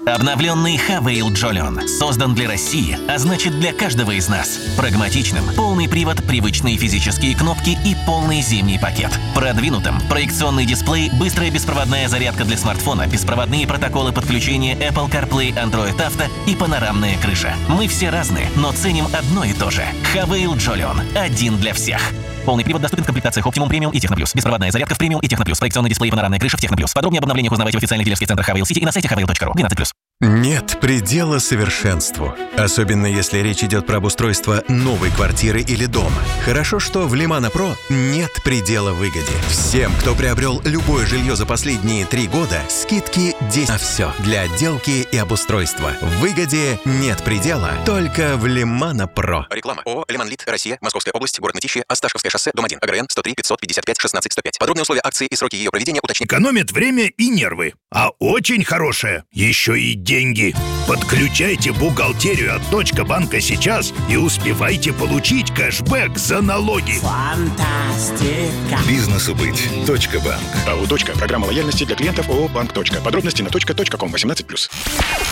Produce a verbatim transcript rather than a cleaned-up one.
Обновленный Хавейл Джолион создан для России, а значит для каждого из нас. Прагматичным, полный привод, привычные физические кнопки и полный зимний пакет. Продвинутым, проекционный дисплей, быстрая беспроводная зарядка для смартфона, беспроводные протоколы подключения Apple CarPlay, Android Auto и панорамная крыша. Мы все разные, но ценим одно и то же. Хавейл Джолион. Один для всех. Полный привод доступен в комплектациях Optimum Premium и Techno Plus. Беспроводная зарядка в Premium и Techno Plus. Проекционный дисплей и панорамная крыша в Techno Plus. Подробнее об обновлениях узнавайте в официальных дилерских центрах Хавейл Сити и на сайте хавейл точка ру. двенадцать плюс. Нет предела совершенству. Особенно если речь идет про обустройство новой квартиры или дома. Хорошо, что в Лимана Про нет предела выгоде. Всем, кто приобрел любое жилье за последние три года, скидки десять на все для отделки и обустройства. В выгоде нет предела, только в Лимана Про. Реклама. ООО «Лиманлит», Россия, Московская область, город Мытищи, Осташковское шоссе, дом один, АГРН сто три пятьсот пятьдесят пять шестнадцать сто пять. Подробные условия акции и сроки ее проведения уточнены. Экономит время и нервы. А очень хорошее еще и деньги. Подключайте бухгалтерию от Точка банка сейчас и успевайте получить кэшбэк за налоги. Фантастика. Бизнесу быть. Точка банк. АО «Точка». Программа лояльности для клиентов ООО «Банк. Точка». Подробности на точка точка ком. восемнадцать плюс.